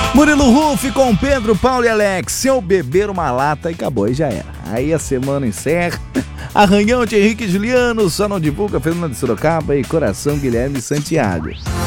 Murilo Ruff com Pedro, Paulo e Alex. Se eu beber uma lata e acabou, aí já era. Aí a semana encerra. Arranhão de Henrique e Juliano, só não divulga Fernando de Sorocaba e Coração Guilherme Santiago.